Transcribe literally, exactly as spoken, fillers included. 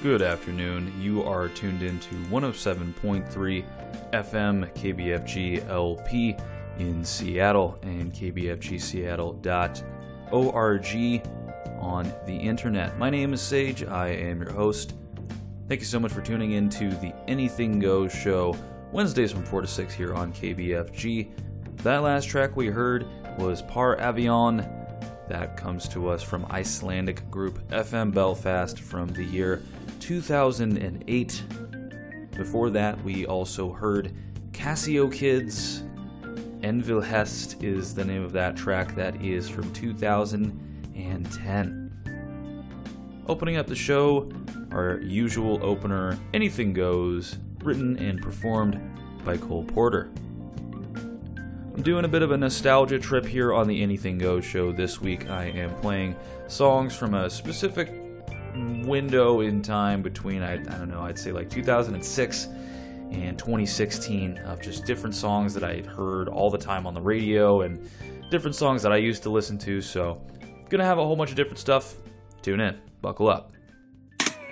Good afternoon. You are tuned into one oh seven point three F M K B F G L P in Seattle and k b f g seattle dot org on the internet. My name is Sage. I am your host. Thank you so much for tuning in to the Anything Goes show, Wednesdays from four to six here on K B F G. That last track we heard was Par Avion. That comes to us from Icelandic group F M Belfast from the year two thousand eight. Before that, we also heard Casio Kids. Envil Hest is the name of that track. That is from two thousand ten. Opening up the show, our usual opener, Anything Goes, written and performed by Cole Porter. I'm doing a bit of a nostalgia trip here on the Anything Goes show this week. I am playing songs from a specific window in time between, I, I don't know, I'd say like two thousand six and twenty sixteen of just different songs that I had heard all the time on the radio and different songs that I used to listen to. So, gonna have a whole bunch of different stuff. Tune in. Buckle up.